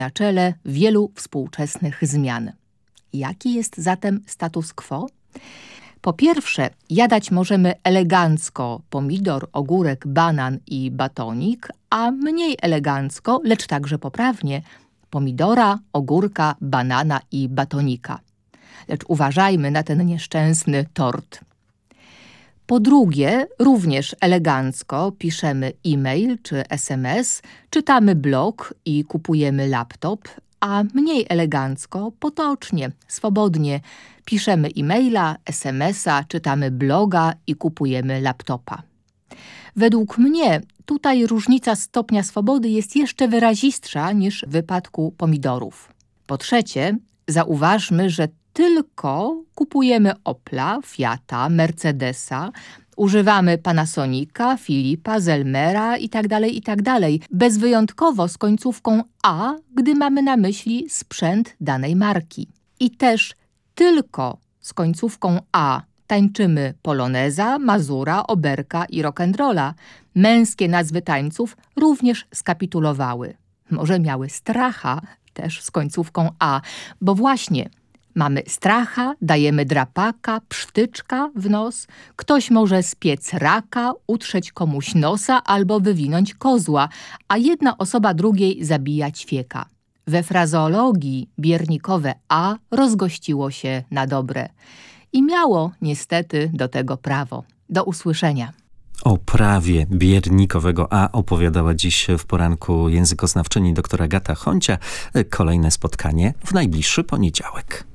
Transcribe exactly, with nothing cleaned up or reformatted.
na czele wielu współczesnych zmian. Jaki jest zatem status quo? Po pierwsze, jadać możemy elegancko pomidor, ogórek, banan i batonik, a mniej elegancko, lecz także poprawnie, pomidora, ogórka, banana i batonika. Lecz uważajmy na ten nieszczęsny tort. Po drugie, również elegancko piszemy e-mail czy es em es, czytamy blog i kupujemy laptop, a mniej elegancko, potocznie, swobodnie piszemy e-maila, es em esa, czytamy bloga i kupujemy laptopa. Według mnie tutaj różnica stopnia swobody jest jeszcze wyrazistsza niż w wypadku pomidorów. Po trzecie, zauważmy, że tylko kupujemy Opla, Fiata, Mercedesa, używamy Panasonica, Philipa, Zelmera itd., itd., bezwyjątkowo z końcówką A, gdy mamy na myśli sprzęt danej marki. I też tylko z końcówką A tańczymy poloneza, mazura, oberka i rock'n'rolla. Męskie nazwy tańców również skapitulowały. Może miały stracha też z końcówką A, bo właśnie mamy stracha, dajemy drapaka, psztyczka w nos, ktoś może spiec raka, utrzeć komuś nosa albo wywinąć kozła, a jedna osoba drugiej zabija ćwieka. We frazeologii biernikowe A rozgościło się na dobre i miało niestety do tego prawo. Do usłyszenia. O prawie biernikowego A opowiadała dziś w poranku językoznawczyni doktor Agata Honcia. Kolejne spotkanie w najbliższy poniedziałek.